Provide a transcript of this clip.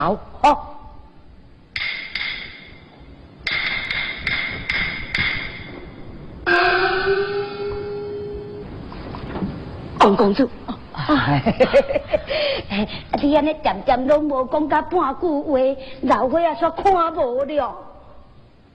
好。王公主，你安尼渐渐拢无讲甲半句话，老伙仔煞看无了。